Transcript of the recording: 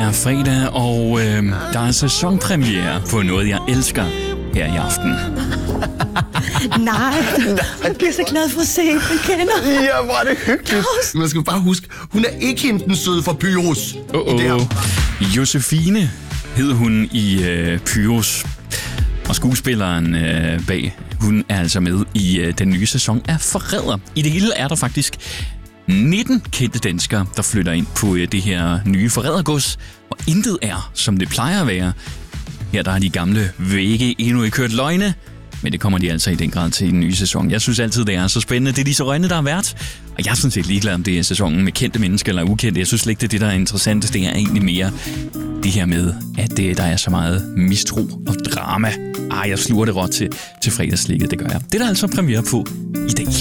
er fredag, og der er sæsonpremiere på noget, jeg elsker her i aften. Nej, jeg bliver så glad for at se, at vi kender. Ja, hvor er det hyggeligt. Man skal bare huske, hun er ikke hende den søde fra Pyrus. Josefine hed hun i Pyrus, og skuespilleren bag, hun er altså med i den nye sæson af Forræder. I det hele er der faktisk 19 kendte danskere, der flytter ind på det her nye forrædergods, og intet er, som det plejer at være. Her der har de gamle vægge endnu ikke kørt løgne, men det kommer de altså i den grad til i den nye sæson. Jeg synes altid, det er så spændende. Det er disse røgne, der er vært, og jeg er sådan set ligeglad om det er sæsonen med kendte mennesker eller ukendte. Jeg synes slet ikke, det er det, der er interessant. Det er egentlig mere det her med, at der er så meget mistro og drama. Jeg sluger det råt til fredagslikket, det gør jeg. Det er der altså premiere på i dag.